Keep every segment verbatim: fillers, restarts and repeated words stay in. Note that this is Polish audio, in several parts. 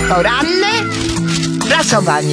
Poranne prasowanie.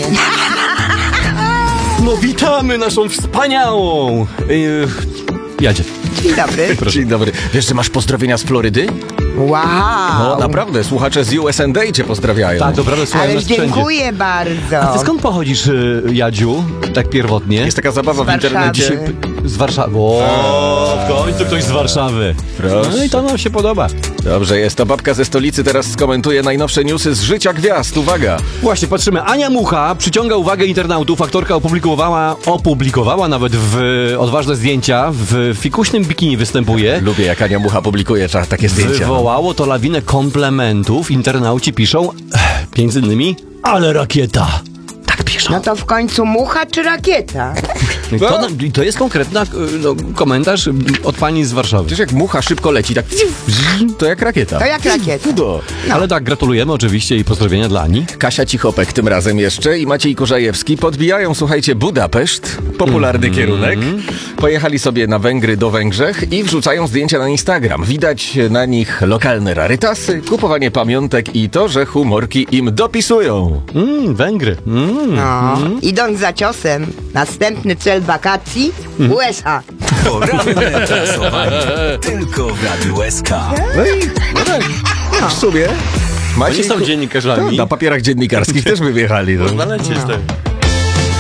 No witamy naszą wspaniałą yy, Jadzie. Dzień dobry. Proszę. Dzień dobry. Wiesz, że masz pozdrowienia z Florydy? Wow. No naprawdę, słuchacze z U S A cię pozdrawiają. Tak, naprawdę słuchają Ale nas wszędzie. dziękuję bardzo. A ty skąd pochodzisz, y, Jadziu? Tak pierwotnie? Jest taka zabawa Z w internecie. Warszawy. Z Warszawy. O, w końcu ktoś z Warszawy. Proszę. No i to nam się podoba. Dobrze jest, to babka ze stolicy teraz skomentuje najnowsze newsy z życia gwiazd. Uwaga! Właśnie, patrzymy. Ania Mucha przyciąga uwagę internautów. Aktorka opublikowała, opublikowała nawet w odważne zdjęcia. W fikuśnym bikini występuje. Lubię, jak Ania Mucha publikuje cza- takie zdjęcia. Wywołało to lawinę komplementów. Internauci piszą, między innymi, ale rakieta. Tak piszą. No to w końcu mucha czy rakieta? To, to jest konkretny no, komentarz od pani z Warszawy. Przecież jak mucha szybko leci, tak to jak rakieta. To jak rakieta. No. Ale tak, gratulujemy oczywiście i pozdrowienia dla Ani. Kasia Cichopek tym razem jeszcze i Maciej Korzajewski podbijają, słuchajcie, Budapeszt, popularny Mm. kierunek. Pojechali sobie na Węgry do Węgrzech i wrzucają zdjęcia na Instagram. Widać na nich lokalne rarytasy, kupowanie pamiątek i to, że humorki im dopisują. Mm, Węgry. Mm. No. Idąc za ciosem, następny cel wakacji U S A. Poranne prasowanie tylko w Radiu S K. No i no tak, w sumie Oni są dziennikarzami. Na papierach dziennikarskich też by wjechali. No. Nalecieć tak.